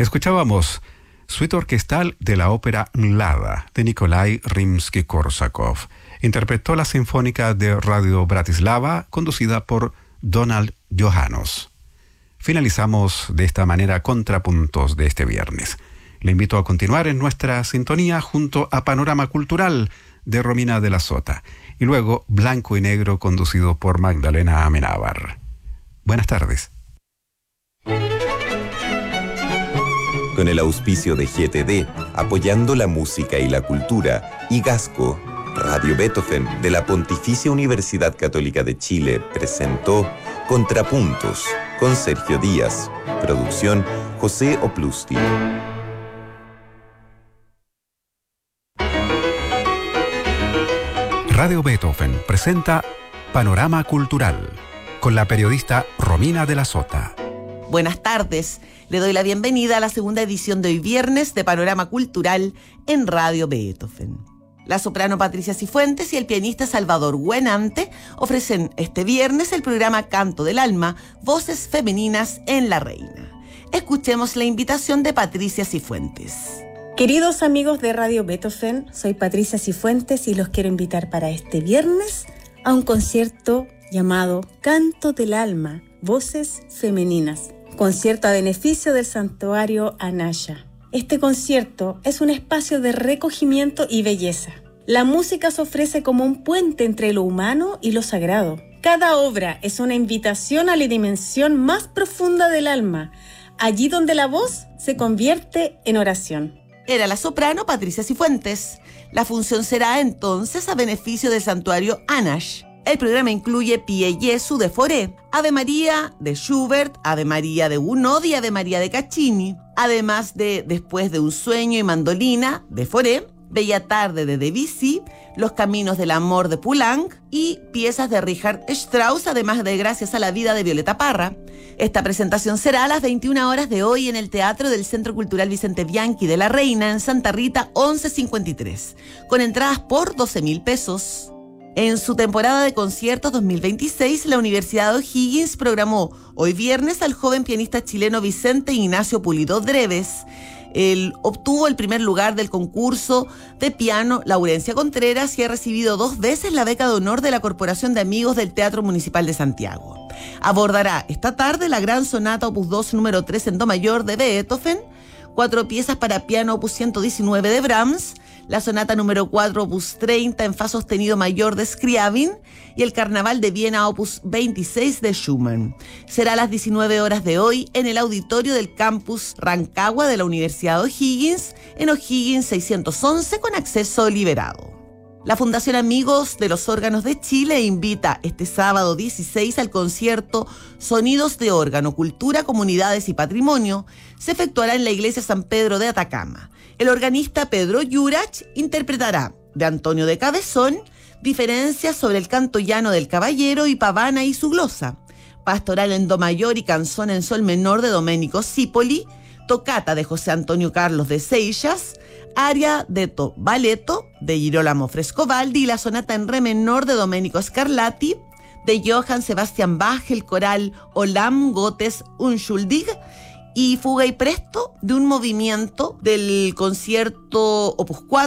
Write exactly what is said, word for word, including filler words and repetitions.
Escuchábamos Suite Orquestal de la ópera Mlada de Nikolai Rimsky-Korsakov. Interpretó la Sinfónica de Radio Bratislava, conducida por Donald Johannes. Finalizamos de esta manera Contrapuntos de este viernes. Le invito a continuar en nuestra sintonía junto a Panorama Cultural de Romina de la Sota y luego Blanco y Negro conducido por Magdalena Amenábar. Buenas tardes. Con el auspicio de G T D, apoyando la música y la cultura, y Gasco, Radio Beethoven de la Pontificia Universidad Católica de Chile presentó Contrapuntos con Sergio Díaz. Producción José Oplusti. Radio Beethoven presenta Panorama Cultural con la periodista Romina de la Sota. Buenas tardes, le doy la bienvenida a la segunda edición de hoy viernes de Panorama Cultural en Radio Beethoven. La soprano Patricia Cifuentes y el pianista Salvador Buenante ofrecen este viernes el programa Canto del Alma, Voces Femeninas en La Reina. Escuchemos la invitación de Patricia Cifuentes. Queridos amigos de Radio Beethoven, soy Patricia Cifuentes y los quiero invitar para este viernes a un concierto llamado Canto del Alma, Voces Femeninas. Concierto a beneficio del Santuario Anaya. Este concierto es un espacio de recogimiento y belleza. La música se ofrece como un puente entre lo humano y lo sagrado. Cada obra es una invitación a la dimensión más profunda del alma, allí donde la voz se convierte en oración. Era la soprano Patricia Cifuentes. La función será entonces a beneficio del Santuario Anash. El programa incluye Pie Jesu de Fauré, Ave María de Schubert, Ave María de Gounod y Ave María de Caccini, además de Después de un sueño y mandolina de Fauré, Bella tarde de Debussy, Los caminos del amor de Poulenc y piezas de Richard Strauss, además de Gracias a la vida de Violeta Parra. Esta presentación será a las veintiuna horas de hoy en el Teatro del Centro Cultural Vicente Bianchi de La Reina en Santa Rita once cincuenta y tres, con entradas por doce mil pesos. En su temporada de conciertos dos mil veintiséis, la Universidad de O'Higgins programó hoy viernes al joven pianista chileno Vicente Ignacio Pulido Dreves. Él obtuvo el primer lugar del concurso de piano Laurencia Contreras y ha recibido dos veces la beca de honor de la Corporación de Amigos del Teatro Municipal de Santiago. Abordará esta tarde la gran sonata opus dos número tres en do mayor de Beethoven, cuatro piezas para piano opus ciento diecinueve de Brahms, la sonata número cuatro opus treinta en fa sostenido mayor de Scriabin y el Carnaval de Viena opus veintiséis de Schumann. Será a las diecinueve horas de hoy en el auditorio del campus Rancagua de la Universidad de O'Higgins, en O'Higgins seiscientos once con acceso liberado. La Fundación Amigos de los Órganos de Chile invita este sábado dieciséis al concierto Sonidos de Órgano, Cultura, Comunidades y Patrimonio. Se efectuará en la Iglesia San Pedro de Atacama. El organista Pedro Jurach interpretará de Antonio de Cabezón Diferencias sobre el canto llano del caballero y Pavana y su glosa, Pastoral en do mayor y Canzón en sol menor de Domenico Cipoli, Tocata de José Antonio Carlos de Seixas, Aria de to Balletto de Girolamo Frescobaldi y la sonata en re menor de Domenico Scarlatti, de Johann Sebastian Bach, el coral Olam Gottes Unschuldig y Fuga y Presto de un movimiento del concierto opus cuatro